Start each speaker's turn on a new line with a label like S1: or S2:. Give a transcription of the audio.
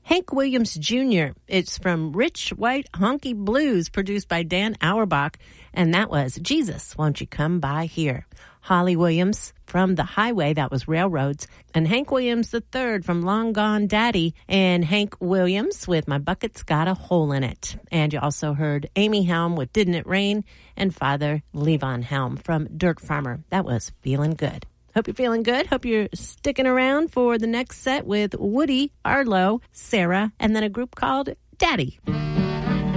S1: Hank Williams Jr. It's from Rich White Honky Blues, produced by Dan Auerbach, and that was Jesus, Won't You Come By Here. Holly Williams from The Highway, that was Railroads, and Hank Williams III from Long Gone Daddy, and Hank Williams with My Bucket's Got a Hole in It. And you also heard Amy Helm with Didn't It Rain, and Father Levon Helm from Dirt Farmer. That was Feeling Good. Hope you're feeling good. Hope you're sticking around for the next set with Woody, Arlo, Sarah, and then a group called Daddy.